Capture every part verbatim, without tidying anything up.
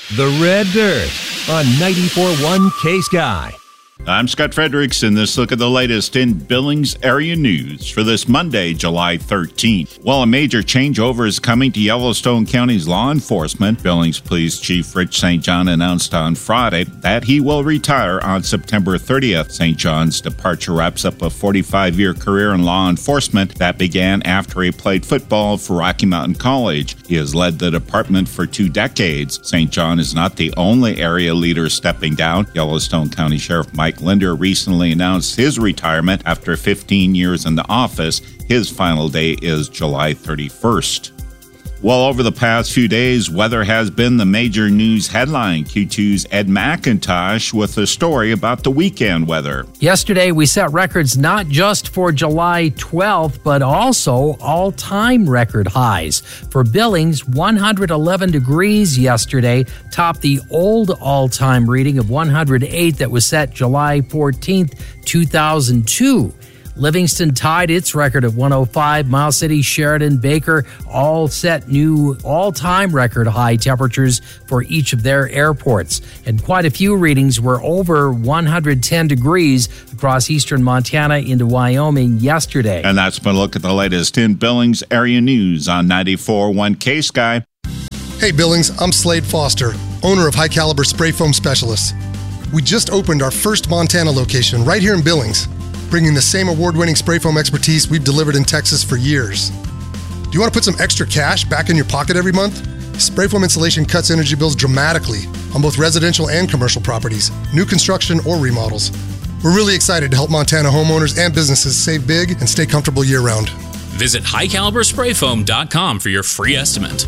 The Red Dirt on ninety-four point one K-Sky. I'm Scott Fredericks, and this look at the latest in Billings area news for this Monday, July thirteenth. Well, a major changeover is coming to Yellowstone County's law enforcement. Billings Police Chief Rich Saint John announced on Friday that he will retire on September thirtieth. Saint John's departure wraps up a forty-five-year career in law enforcement that began after he played football for Rocky Mountain College. He has led the department for two decades. Saint John is not the only area leader stepping down. Yellowstone County Sheriff Mike Linder recently announced his retirement after fifteen years in the office. His final day is July thirty-first. Well, over the past few days, weather has been the major news headline. Q two's Ed McIntosh with a story about the weekend weather. Yesterday, we set records not just for July twelfth, but also all-time record highs. For Billings, one hundred eleven degrees yesterday topped the old all-time reading of one hundred eight that was set July fourteenth, two thousand two. Livingston tied its record of one oh five. Miles City, Sheridan, Baker all set new all-time record high temperatures for each of their airports. And quite a few readings were over one hundred ten degrees across eastern Montana into Wyoming yesterday. And that's been a look at the latest in Billings area news on ninety-four point one K-Sky. Hey Billings, I'm Slade Foster, owner of High Caliber Spray Foam Specialists. We just opened our first Montana location right here in Billings, bringing the same award-winning spray foam expertise we've delivered in Texas for years. Do you want to put some extra cash back in your pocket every month? Spray foam insulation cuts energy bills dramatically on both residential and commercial properties, new construction or remodels. We're really excited to help Montana homeowners and businesses save big and stay comfortable year-round. Visit high caliber spray foam dot com for your free estimate.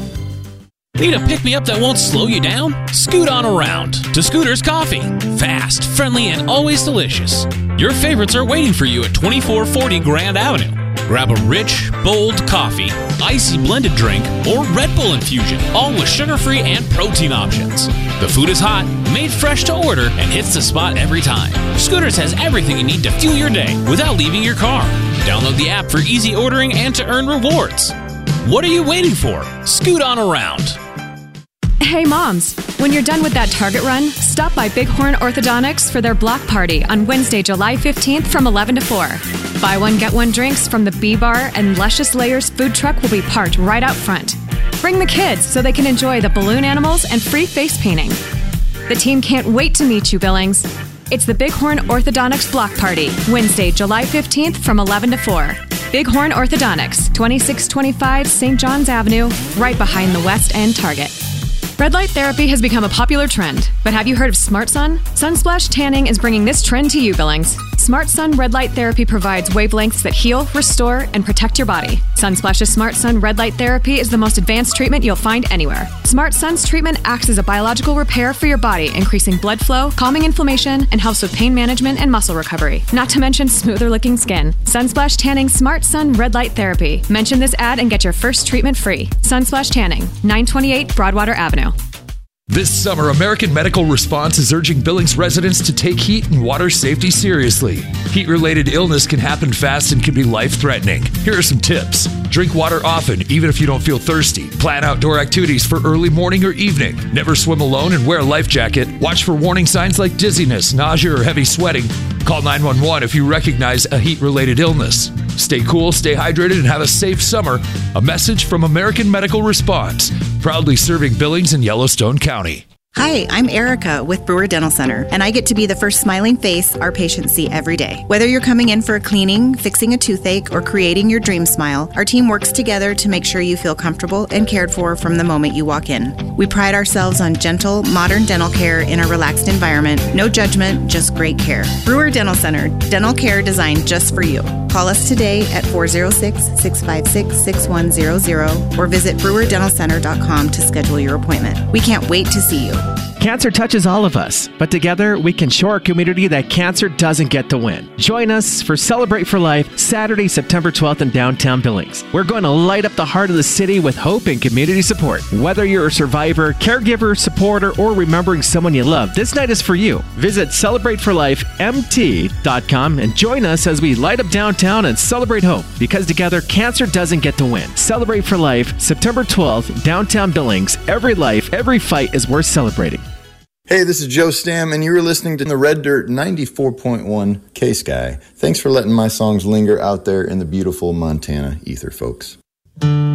Need a pick-me-up that won't slow you down? Scoot on around to Scooter's Coffee. Fast, friendly, and always delicious. Your favorites are waiting for you at twenty-four forty Grand Avenue. Grab a rich, bold coffee, icy blended drink, or Red Bull infusion, all with sugar-free and protein options. The food is hot, made fresh to order, and hits the spot every time. Scooters has everything you need to fuel your day without leaving your car. Download the app for easy ordering and to earn rewards. What are you waiting for? Scoot on around. Hey moms, when you're done with that Target run, stop by Bighorn Orthodontics for their block party on Wednesday, July fifteenth from eleven to four. Buy one, get one drinks from the B-Bar and Luscious Layers food truck will be parked right out front. Bring the kids so they can enjoy the balloon animals and free face painting. The team can't wait to meet you, Billings. It's the Bighorn Orthodontics block party, Wednesday, July fifteenth from eleven to four. Bighorn Orthodontics, twenty-six twenty-five Saint John's Avenue, right behind the West End Target. Red light therapy has become a popular trend, but have you heard of Smart Sun? Sunsplash Tanning is bringing this trend to you, Billings. Smart Sun red light therapy provides wavelengths that heal, restore, and protect your body. Sunsplash's Smart Sun red light therapy is the most advanced treatment you'll find anywhere. Smart Sun's treatment acts as a biological repair for your body, increasing blood flow, calming inflammation, and helps with pain management and muscle recovery. Not to mention smoother looking skin. Sunsplash Tanning Smart Sun red light therapy. Mention this ad and get your first treatment free. Sunsplash Tanning, nine twenty-eight Broadwater Avenue. This summer, American Medical Response is urging Billings residents to take heat and water safety seriously. Heat-related illness can happen fast and can be life-threatening. Here are some tips. Drink water often, even if you don't feel thirsty. Plan outdoor activities for early morning or evening. Never swim alone and wear a life jacket. Watch for warning signs like dizziness, nausea, or heavy sweating. Call nine one one if you recognize a heat-related illness. Stay cool, stay hydrated, and have a safe summer. A message from American Medical Response, proudly serving Billings and Yellowstone County. Hi, I'm Erica with Brewer Dental Center, and I get to be the first smiling face our patients see every day. Whether you're coming in for a cleaning, fixing a toothache, or creating your dream smile, our team works together to make sure you feel comfortable and cared for from the moment you walk in. We pride ourselves on gentle, modern dental care in a relaxed environment. No judgment, just great care. Brewer Dental Center, dental care designed just for you. Call us today at four oh six, six five six, six one zero zero or visit brewer dental center dot com to schedule your appointment. We can't wait to see you. Cancer touches all of us, but together we can show our community that cancer doesn't get to win. Join us for Celebrate for Life, Saturday, September twelfth in downtown Billings. We're going to light up the heart of the city with hope and community support. Whether you're a survivor, caregiver, supporter, or remembering someone you love, this night is for you. Visit celebrate for life m t dot com and join us as we light up downtown and celebrate hope, because together cancer doesn't get to win. Celebrate for Life, September twelfth, downtown Billings. Every life, every fight is worth celebrating. Hey, this is Joe Stam, and you're listening to the Red Dirt ninety-four point one K-Sky. Thanks for letting my songs linger out there in the beautiful Montana ether, folks.